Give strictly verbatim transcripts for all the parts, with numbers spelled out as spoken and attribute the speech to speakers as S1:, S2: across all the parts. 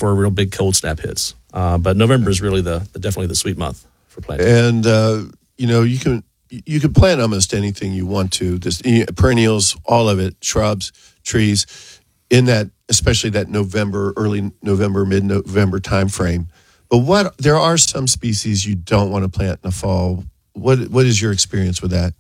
S1: before a real big cold snap hits. Uh, but November is really the, the definitely the sweet month for planting.
S2: And uh, you know, you can you can plant almost anything you want to. This, perennials, all of it, shrubs, trees, in that, especially that November, early November, mid November time frame. But what there are some species you don't want to plant in the fall. What what is your experience with that?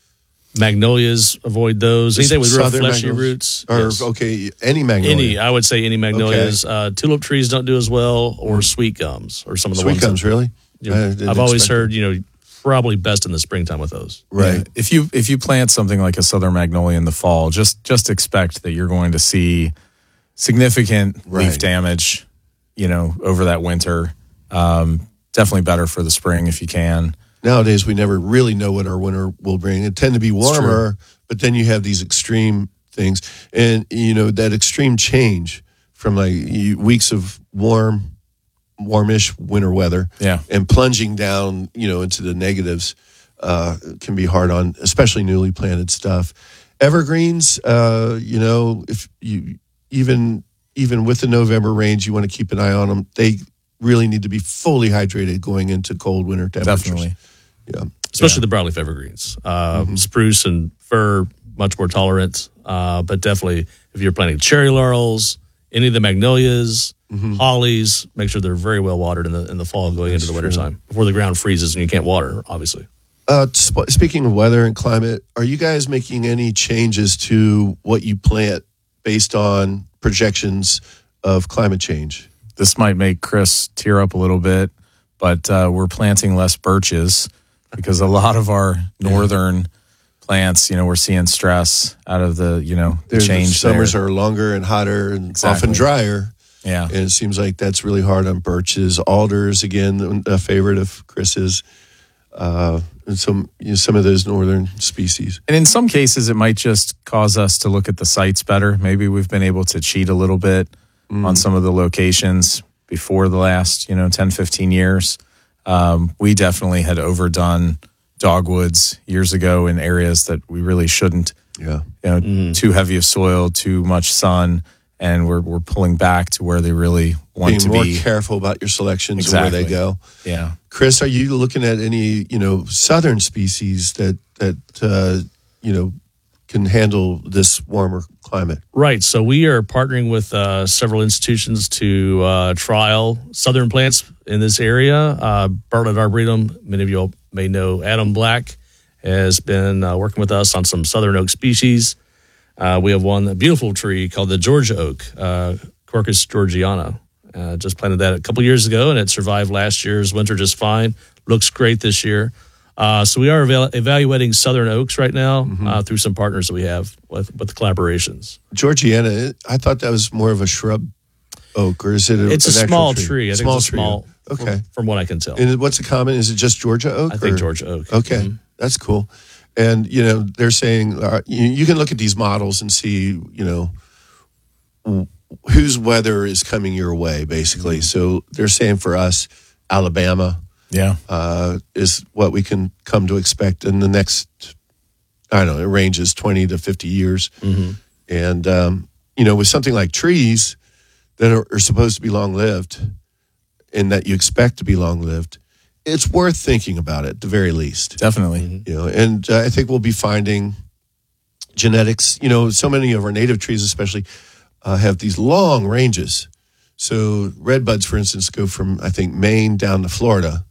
S1: Magnolias, avoid those. Anything with real fleshy
S2: magnolias?
S1: roots.
S2: Or,
S1: yes.
S2: okay, any magnolia.
S1: Any, I would say any magnolias. Okay. Uh, tulip trees don't do as well, or sweet gums, or some of the
S2: sweet
S1: ones.
S2: gums,
S1: that,
S2: really?
S1: You know, I've always heard, you know, probably best in the springtime with those.
S2: Right.
S3: Yeah. If you if you plant something like a southern magnolia in the fall, just just expect that you're going to see significant
S2: right.
S3: leaf damage, you know, over that winter. Um, definitely better for the spring if you can.
S2: Nowadays, we never really know what our winter will bring. It tend to be warmer, but then you have these extreme things. And, you know, that extreme change from like weeks of warm, warmish winter weather
S3: yeah.
S2: and plunging down, you know, into the negatives uh, can be hard on, especially newly planted stuff. Evergreens, uh, you know, if you even even with the November range, you want to keep an eye on them. They really need to be fully hydrated going into cold winter temperatures.
S3: Definitely.
S2: Yeah.
S1: Especially
S3: yeah.
S1: the broadleaf evergreens. Um,
S2: mm-hmm.
S1: Spruce and fir, much more tolerant. Uh, but definitely, if you're planting cherry laurels, any of the magnolias, mm-hmm. hollies, make sure they're very well watered in the in the fall going
S2: That's
S1: into the
S2: true.
S1: wintertime before the ground freezes and you can't water, obviously.
S2: Uh, sp- speaking of weather and climate, are you guys making any changes to what you plant based on projections of climate change?
S3: This might make Chris tear up a little bit, but uh, we're planting less birches because a lot of our northern yeah. plants, you know, we're seeing stress out of the, you know, the
S2: There's,
S3: change.
S2: The summers
S3: there.
S2: are longer and hotter and
S3: exactly.
S2: often drier.
S3: Yeah.
S2: And it seems like that's really hard on birches. Alders, again, a favorite of Chris's. Uh, and some you know, some of those northern species.
S3: And in some cases, it might just cause us to look at the sites better. Maybe we've been able to cheat a little bit mm. on some of the locations before the last, you know, ten, fifteen years. Um, we definitely had overdone dogwoods years ago in areas that we really shouldn't.
S2: Yeah.
S3: You know,
S1: mm.
S3: too heavy of soil, too much sun, and we're we're pulling back to where they really want
S2: Being
S3: to
S2: more
S3: be.
S2: careful about your selections
S3: exactly.
S2: and where they go.
S3: Yeah.
S2: Chris, are you looking at any, you know, southern species that that uh, you know can handle this warmer climate?
S1: Right. So we are partnering with uh, several institutions to uh, trial southern plants in this area. Uh, Bartlett Arboretum, many of you may know Adam Black, has been uh, working with us on some southern oak species. Uh, we have one a beautiful tree called the Georgia oak, uh, Quercus georgiana. Uh, just planted that a couple years ago, and it survived last year's winter just fine. Looks great this year. Uh, so we are eval- evaluating southern oaks right now mm-hmm. uh, through some partners that we have with, with collaborations.
S2: Georgiana, I thought that was more of a shrub oak, or is it a,
S1: it's
S2: an
S1: a small
S2: tree?
S1: tree. I
S2: small
S1: think it's a
S2: tree.
S1: small,
S2: okay.
S1: From, from what I can tell.
S2: And what's the common? Is it just Georgia oak?
S1: I think
S2: or?
S1: Georgia oak.
S2: Okay,
S1: mm-hmm.
S2: That's cool. And, you know, they're saying, uh, you, you can look at these models and see, you know, w- whose weather is coming your way, basically. So they're saying for us, Alabama
S3: yeah,
S2: uh, is what we can come to expect in the next, I don't know, it ranges twenty to fifty years.
S1: Mm-hmm.
S2: And, um, you know, with something like trees that are, are supposed to be long-lived and that you expect to be long-lived, it's worth thinking about it at the very least.
S3: definitely.
S1: Mm-hmm.
S2: You know, and uh, I think we'll be finding genetics. You know, so many of our native trees, especially, uh, have these long ranges. So redbuds, for instance, go from I think Maine down to Florida,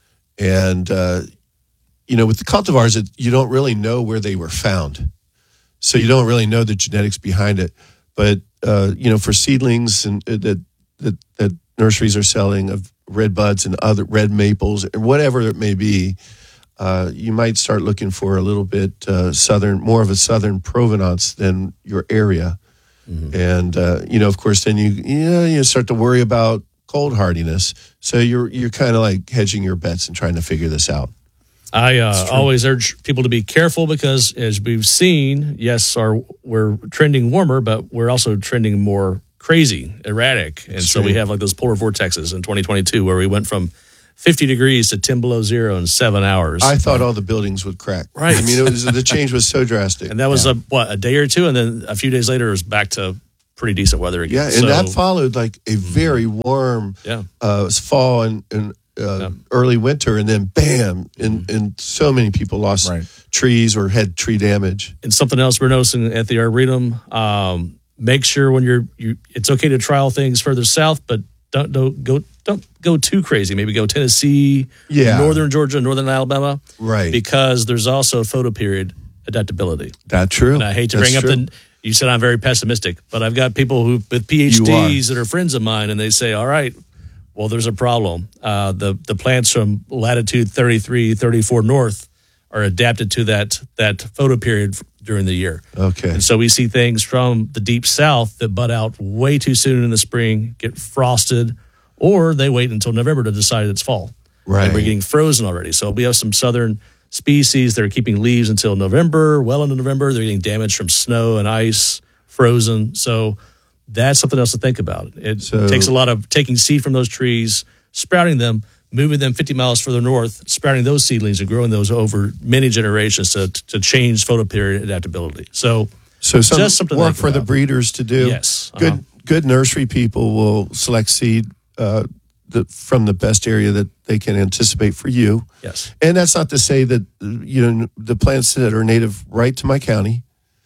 S2: and uh, you know, with the cultivars, it, you don't really know where they were found, so you don't really know the genetics behind it. But uh, you know, for seedlings and uh, that that that nurseries are selling of red buds and other red maples and whatever it may be, uh, you might start looking for a little bit uh, southern, more of a southern provenance than your area. Mm-hmm. And uh, you know, of course, then you you know, you start to worry about cold hardiness. So you're you're kind of like hedging your bets and trying to figure this out.
S1: I uh, always urge people to be careful because, as we've seen, yes, our, we're trending warmer, but we're also trending more crazy, erratic. And so we have like those polar vortexes in twenty twenty-two where we went from fifty degrees to ten below zero in seven hours.
S2: I thought all the buildings would crack.
S1: Right.
S2: I mean, it was, the change was so drastic.
S1: And that was,
S2: yeah.
S1: a what, a day or two? And then a few days later, it was back to pretty decent weather again.
S2: Yeah, and
S1: so,
S2: that followed like a very warm
S1: yeah.
S2: uh, fall and, and uh,
S1: Yeah.
S2: early winter, and then bam, and, and so many people lost
S3: Right.
S2: trees or had tree damage.
S1: And something else we're noticing at the Arboretum, um, make sure when you're, you, it's okay to trial things further south, but don't, don't go don't go too crazy. Maybe go Tennessee,
S2: Yeah.
S1: northern Georgia, northern Alabama,
S2: Right.
S1: because there's also photoperiod adaptability.
S2: That's true.
S1: And I hate to
S2: That's
S1: bring up
S2: true.
S1: the. You said I'm very pessimistic, but I've got people who with P H Ds that are friends of mine, and they say, "All right, well, there's a problem. Uh, the the plants from latitude thirty-three, thirty-four north are adapted to that that photoperiod during the year.
S2: Okay.
S1: And so we see things from the deep south that bud out way too soon in the spring, get frosted, or they wait until November to decide it's fall.
S2: Right.
S1: And we're getting frozen already. So we have some southern species that are keeping leaves until November, well into November. They're getting damaged from snow and ice, frozen. So that's something else to think about. It
S2: So-
S1: takes a lot of taking seed from those trees, sprouting them, moving them fifty miles further north, sprouting those seedlings and growing those over many generations to, to change photoperiod adaptability. So
S2: So some
S1: just something to
S2: work
S1: think
S2: for the
S1: about.
S2: breeders to do.
S1: Yes, uh-huh.
S2: Good good nursery people will select seed uh, the, from the best area that they can anticipate for you.
S1: Yes.
S2: And that's not to say that you know the plants that are native right to my county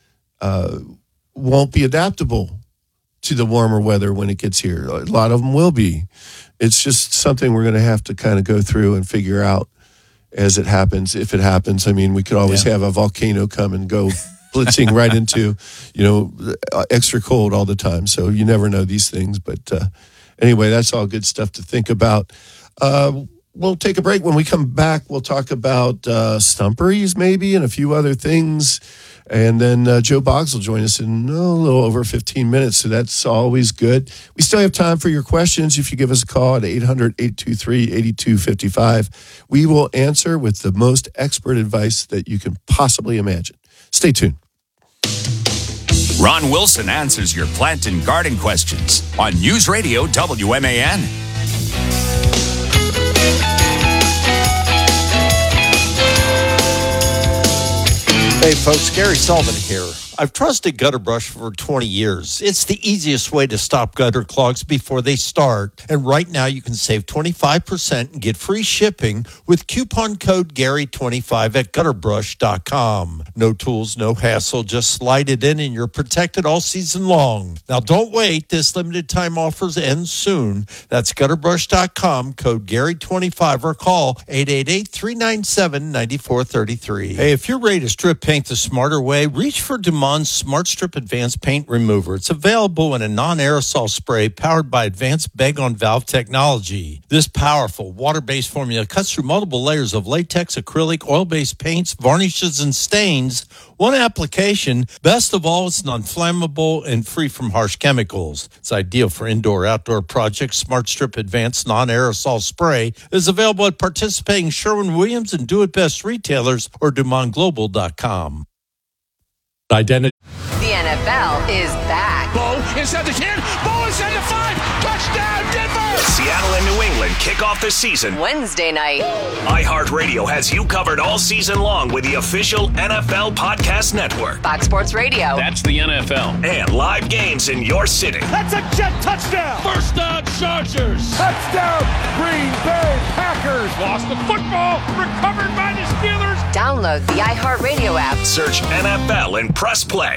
S2: uh, won't be adaptable to the warmer weather when it gets here. A lot of them will be. It's just something we're going to have to kind of go through and figure out as it happens, if it happens. I mean, we could always
S1: Yeah.
S2: have a volcano come and go blitzing right into, you know, uh, extra cold all the time. So you never know these things. But uh, anyway, that's all good stuff to think about. Uh, we'll take a break. When we come back, we'll talk about uh, stumperies maybe and a few other things. And then uh, Joe Boggs will join us in oh, a little over fifteen minutes. So that's always good. We still have time for your questions. If you give us a call at eight hundred, eight two three, eight two five five, we will answer with the most expert advice that you can possibly imagine. Stay tuned.
S4: Ron Wilson answers your plant and garden questions on News Radio W M A N.
S5: Hey folks, Gary Sullivan here. I've trusted Gutter Brush for twenty years. It's the easiest way to stop gutter clogs before they start. And right now you can save twenty-five percent and get free shipping with coupon code Gary twenty-five at gutter brush dot com. No tools, no hassle. Just slide it in and you're protected all season long. Now don't wait. This limited time offers end soon. That's gutter brush dot com, code Gary twenty-five, or call eight eight eight, three nine seven, nine four three three. Hey, if you're ready to strip paint the smarter way, reach for DeMond's Smart Strip Advanced Paint Remover. It's available in a non-aerosol spray powered by advanced bag-on-valve technology. This powerful water-based formula cuts through multiple layers of latex, acrylic, oil-based paints, varnishes, and stains. One application. Best of all, it's non-flammable and free from harsh chemicals. It's ideal for indoor-outdoor projects. Smart Strip Advanced Non-Aerosol Spray is available at participating Sherwin-Williams and Do It Best retailers or Dumont Global dot com.
S6: Identity.
S7: The N F L is back.
S8: Bo inside the ten. Bo inside the five. Touchdown, Denver.
S4: Seattle and New England kick off the season.
S7: Wednesday night.
S4: iHeartRadio has you covered all season long with the official N F L Podcast Network.
S7: Fox Sports Radio.
S6: That's the N F L.
S4: And live games in your city.
S8: That's a jet touchdown. First down, Chargers. Touchdown, Green Bay Packers. Lost the football. Recovered by the Steelers.
S7: Download the iHeartRadio app.
S4: Search N F L and press play.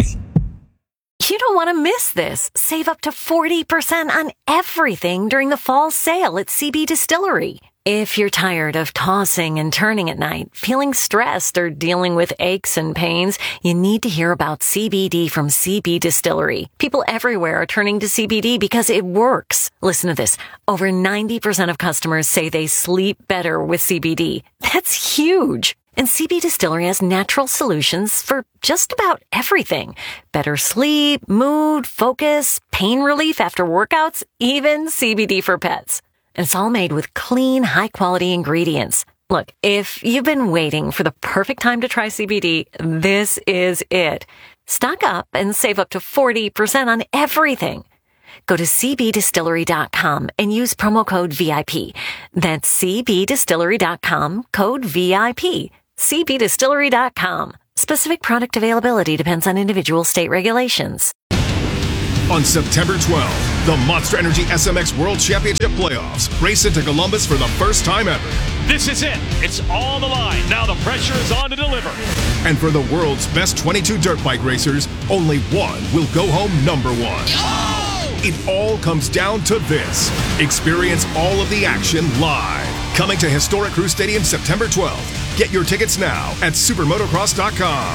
S9: You don't want to miss this. Save up to forty percent on everything during the fall sale at C B Distillery. If you're tired of tossing and turning at night, feeling stressed, or dealing with aches and pains, you need to hear about C B D from C B Distillery. People everywhere are turning to C B D because it works. Listen to this. Over ninety percent of customers say they sleep better with C B D. That's huge. And C B Distillery has natural solutions for just about everything. Better sleep, mood, focus, pain relief after workouts, even C B D for pets. And it's all made with clean, high-quality ingredients. Look, if you've been waiting for the perfect time to try C B D, this is it. Stock up and save up to forty percent on everything. Go to c b distillery dot com and use promo code V I P. That's c b distillery dot com, code V I P. c b distillery dot com. Specific product availability depends on individual state regulations.
S10: On September twelfth, the Monster Energy S M X World Championship Playoffs race into Columbus for the first time ever.
S8: This is it. It's all on the line. Now the pressure is on to deliver.
S10: And for the world's best twenty-two dirt bike racers, only one will go home number one. Oh! It all comes down to this. Experience all of the action live. Coming to historic Crew Stadium September twelfth. Get your tickets now at supermotocross dot com.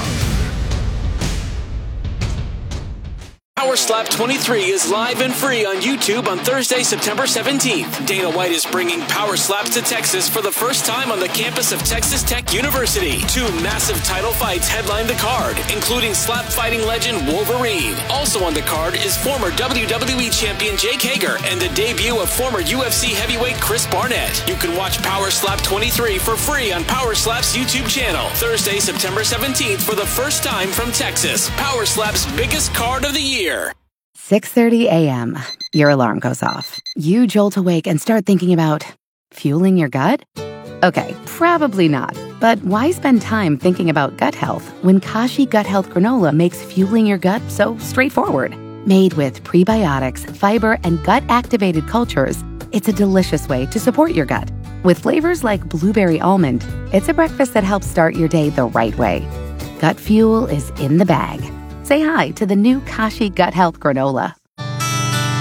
S11: Power Slap twenty-three is live and free on YouTube on Thursday, September seventeenth. Dana White is bringing Power Slaps to Texas for the first time on the campus of Texas Tech University. Two massive title fights headline the card, including slap fighting legend Wolverine. Also on the card is former W W E champion Jake Hager and the debut of former U F C heavyweight Chris Barnett. You can watch Power Slap twenty-three for free on Power Slap's YouTube channel. Thursday, September seventeenth for the first time from Texas. Power Slap's biggest card of the year.
S12: six thirty a.m. Your alarm goes off. You jolt awake and start thinking about fueling your gut? Okay, probably not. But why spend time thinking about gut health when Kashi Gut Health Granola makes fueling your gut so straightforward? Made with prebiotics, fiber, and gut-activated cultures, it's a delicious way to support your gut. With flavors like blueberry almond, it's a breakfast that helps start your day the right way. Gut fuel is in the bag. Say hi to the new Kashi Gut Health Granola.